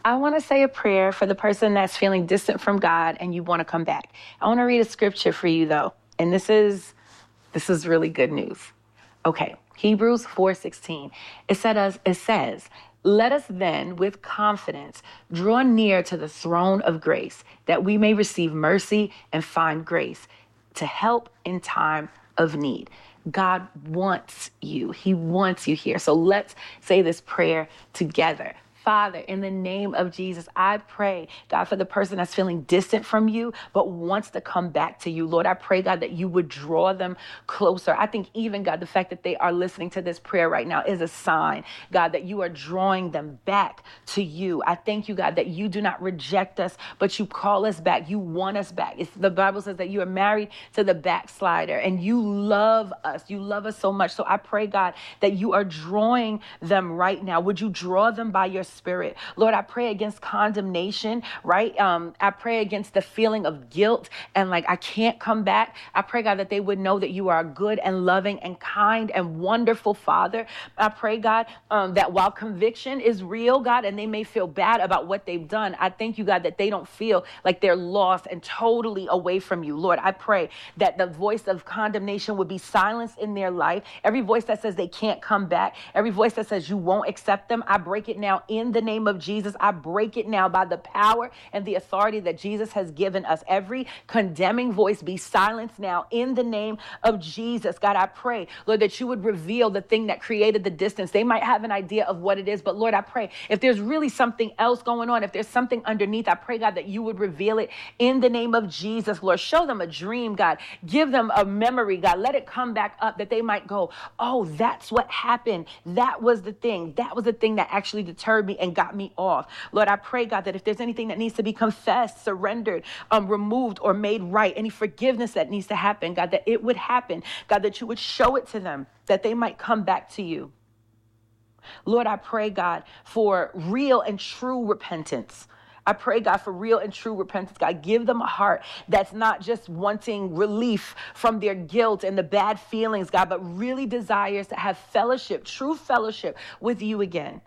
I want to say a prayer for the person that's feeling distant from God and you want to come back. I want to read a scripture for you though. And this is really good news. Okay. Hebrews 4:16. It says, let us then with confidence draw near to the throne of grace that we may receive mercy and find grace to help in time of need. God wants you. He wants you here. So let's say this prayer together. Father, in the name of Jesus, I pray, God, for the person that's feeling distant from you, but wants to come back to you. Lord, I pray, God, that you would draw them closer. I think even, God, the fact that they are listening to this prayer right now is a sign, God, that you are drawing them back to you. I thank you, God, that you do not reject us, but you call us back. You want us back. The Bible says that you are married to the backslider and you love us. You love us so much. So I pray, God, that you are drawing them right now. Would you draw them by your Spirit? Lord, I pray against condemnation, right? I pray against the feeling of guilt and like I can't come back. I pray, God, that they would know that you are a good and loving and kind and wonderful Father. I pray, God, that while conviction is real, God, and they may feel bad about what they've done, I thank you, God, that they don't feel like they're lost and totally away from you. Lord, I pray that the voice of condemnation would be silenced in their life. Every voice that says they can't come back, every voice that says you won't accept them, I break it now in the name of Jesus. I break it now by the power and the authority that Jesus has given us. Every condemning voice be silenced now in the name of Jesus. God, I pray, Lord, that you would reveal the thing that created the distance. They might have an idea of what it is, but Lord, I pray if there's really something else going on, if there's something underneath, I pray, God, that you would reveal it in the name of Jesus. Lord, show them a dream, God. Give them a memory, God. Let it come back up that they might go, oh, that's what happened. That was the thing. That was the thing that actually deterred me and got me off. Lord, I pray, God, that if there's anything that needs to be confessed, surrendered, removed, or made right, any forgiveness that needs to happen, God, that it would happen. God, that you would show it to them, that they might come back to you. Lord, I pray, God, for real and true repentance. I pray, God, for real and true repentance. God, give them a heart that's not just wanting relief from their guilt and the bad feelings, God, but really desires to have fellowship, true fellowship with you again.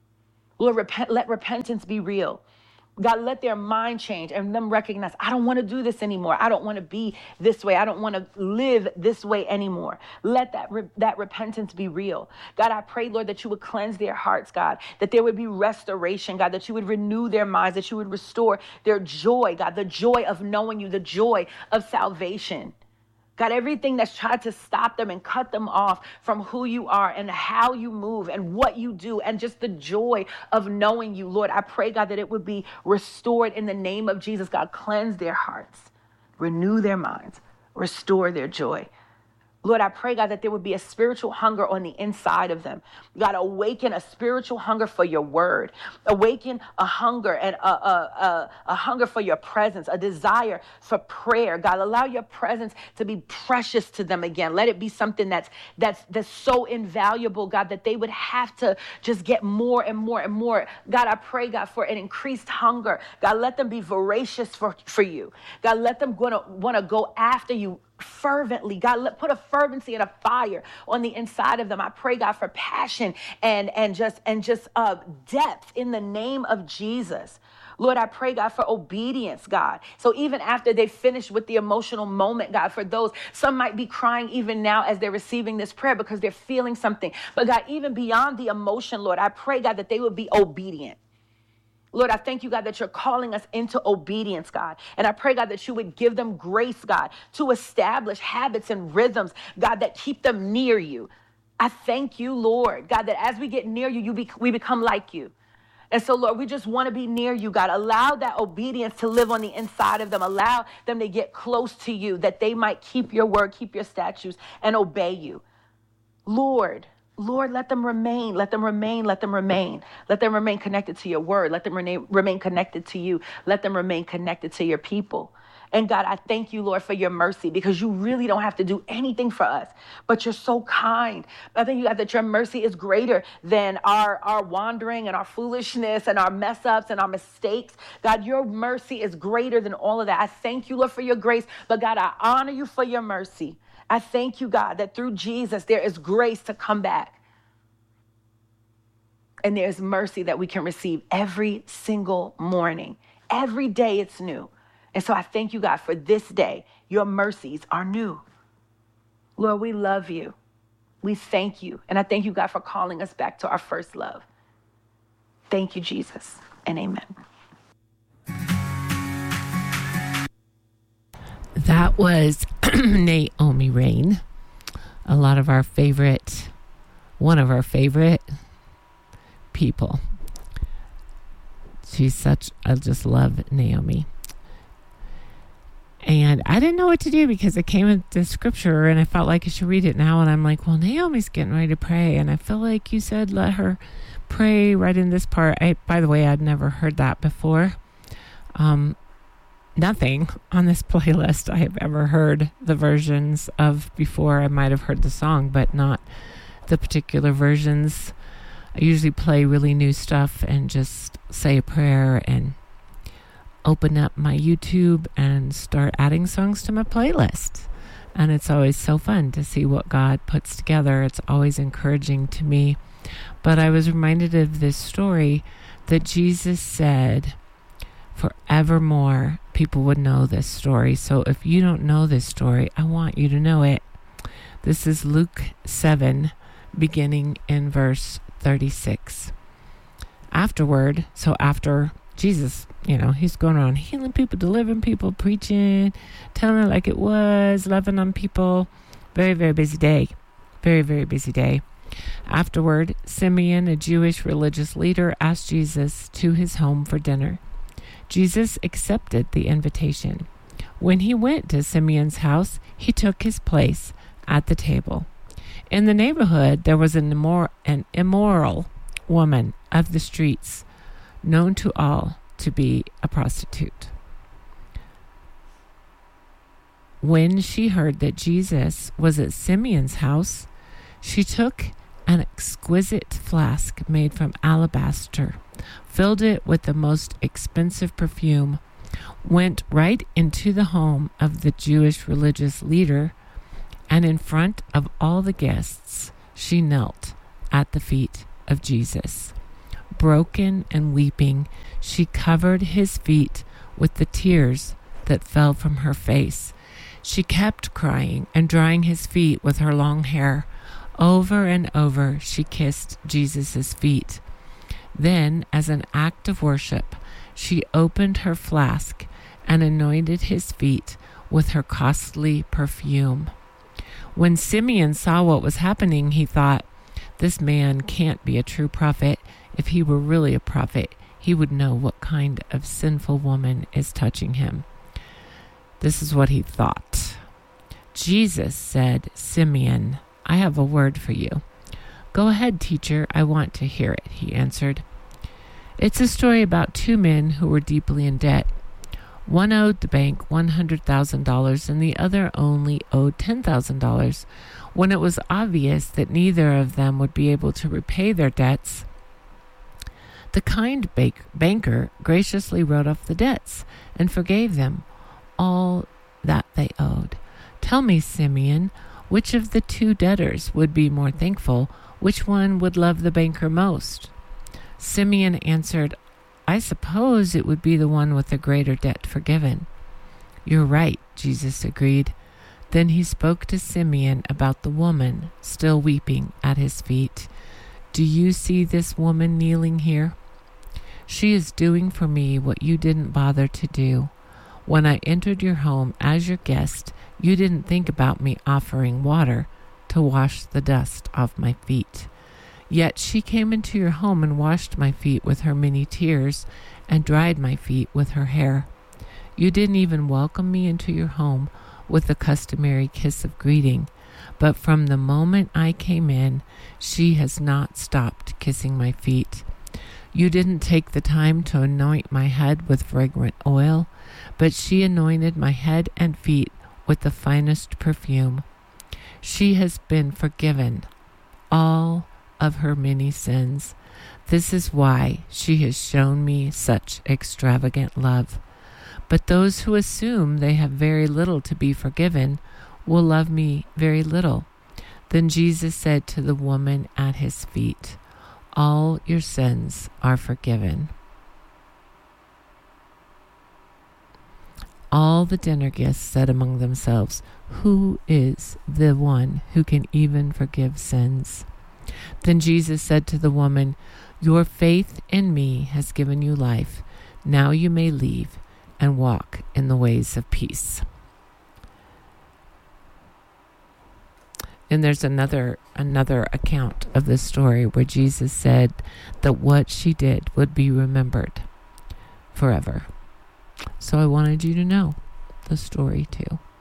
Lord, let repentance be real. God, let their mind change and them recognize, I don't want to do this anymore. I don't want to be this way. I don't want to live this way anymore. Let that repentance be real. God, I pray, Lord, that you would cleanse their hearts, God, that there would be restoration, God, that you would renew their minds, that you would restore their joy, God, the joy of knowing you, the joy of salvation. God, everything that's tried to stop them and cut them off from who you are and how you move and what you do and just the joy of knowing you, Lord, I pray, God, that it would be restored in the name of Jesus. God, cleanse their hearts, renew their minds, restore their joy. Lord, I pray, God, that there would be a spiritual hunger on the inside of them. God, awaken a spiritual hunger for your word. Awaken a hunger and a hunger for your presence, a desire for prayer. God, allow your presence to be precious to them again. Let it be something that's so invaluable, God, that they would have to just get more and more and more. God, I pray, God, for an increased hunger. God, let them be voracious for you. God, let them want to go after you fervently. God, put a fervency and a fire on the inside of them. I pray, God, for passion and just depth in the name of Jesus. Lord, I pray, God, for obedience, God. So even after they finish with the emotional moment, God, for those, some might be crying even now as they're receiving this prayer because they're feeling something. But God, even beyond the emotion, Lord, I pray, God, that they would be obedient. Lord, I thank you, God, that you're calling us into obedience, God. And I pray, God, that you would give them grace, God, to establish habits and rhythms, God, that keep them near you. I thank you, Lord, God, that as we get near you, we become like you. And so, Lord, we just want to be near you, God. Allow that obedience to live on the inside of them. Allow them to get close to you, that they might keep your word, keep your statutes, and obey you. Lord, let them remain. Let them remain. Let them remain. Let them remain connected to your word. Let them remain connected to you. Let them remain connected to your people. And God, I thank you, Lord, for your mercy, because you really don't have to do anything for us, but you're so kind. I thank you, God, that your mercy is greater than our wandering and our foolishness and our mess ups and our mistakes. God, your mercy is greater than all of that. I thank you, Lord, for your grace, but God, I honor you for your mercy. I thank you, God, that through Jesus, there is grace to come back. And there's mercy that we can receive every single morning. Every day it's new. And so I thank you, God, for this day. Your mercies are new. Lord, we love you. We thank you. And I thank you, God, for calling us back to our first love. Thank you, Jesus, and amen. That was Naomi Raine. One of our favorite people. I just love Naomi. And I didn't know what to do because it came into scripture and I felt like I should read it now. And I'm like, well, Naomi's getting ready to pray. And I feel like you said, let her pray right in this part. By the way, I'd never heard that before. Nothing on this playlist I have ever heard the versions of before. I might have heard the song, but not the particular versions. I usually play really new stuff and just say a prayer and open up my YouTube and start adding songs to my playlist. And it's always so fun to see what God puts together. It's always encouraging to me. But I was reminded of this story that Jesus said, forevermore, people would know this story. So if you don't know this story, I want you to know it. This is Luke 7, beginning in verse 36. After Jesus, he's going around healing people, delivering people, preaching, telling it like it was, loving on people. Very, very busy day. Very, very busy day. Afterward, Simeon, a Jewish religious leader, asked Jesus to his home for dinner. Jesus accepted the invitation. When he went to Simeon's house, he took his place at the table. In the neighborhood, there was an immoral woman of the streets, known to all to be a prostitute. When she heard that Jesus was at Simeon's house, she took an exquisite flask made from alabaster, filled it with the most expensive perfume, went right into the home of the Jewish religious leader, and in front of all the guests, she knelt at the feet of Jesus. Broken and weeping, she covered his feet with the tears that fell from her face. She kept crying and drying his feet with her long hair. Over and over, she kissed Jesus' feet. Then, as an act of worship, she opened her flask and anointed his feet with her costly perfume. When Simeon saw what was happening, he thought, this man can't be a true prophet. If he were really a prophet, he would know what kind of sinful woman is touching him. This is what he thought. Jesus said, Simeon, I have a word for you. Go ahead, teacher, I want to hear it, he answered. It's a story about two men who were deeply in debt. One owed the bank $100,000 and the other only owed $10,000. When it was obvious that neither of them would be able to repay their debts, the kind banker graciously wrote off the debts and forgave them all that they owed. Tell me, Simeon, which of the two debtors would be more thankful? Which one would love the banker most? Simeon answered, I suppose it would be the one with the greater debt forgiven. You're right, Jesus agreed. Then he spoke to Simeon about the woman still weeping at his feet. Do you see this woman kneeling here? She is doing for me what you didn't bother to do. When I entered your home as your guest, you didn't think about me offering water to wash the dust off my feet. Yet she came into your home and washed my feet with her many tears and dried my feet with her hair. You didn't even welcome me into your home with the customary kiss of greeting, but from the moment I came in, she has not stopped kissing my feet. You didn't take the time to anoint my head with fragrant oil, but she anointed my head and feet with the finest perfume. She has been forgiven all of her many sins. This is why she has shown me such extravagant love. But those who assume they have very little to be forgiven will love me very little. Then Jesus said to the woman at his feet, all your sins are forgiven. All the dinner guests said among themselves, "Who is the one who can even forgive sins?" Then Jesus said to the woman, "Your faith in me has given you life. Now you may leave and walk in the ways of peace." And there's another account of this story where Jesus said that what she did would be remembered forever. So I wanted you to know the story too.